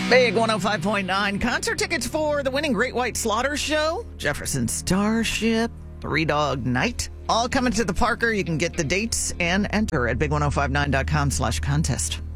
Big 105.9 concert tickets for the winning Great White Slaughter Show, Jefferson Starship, Three Dog Night, all coming to the Parker. You can get the dates and enter at big1059.com/contest.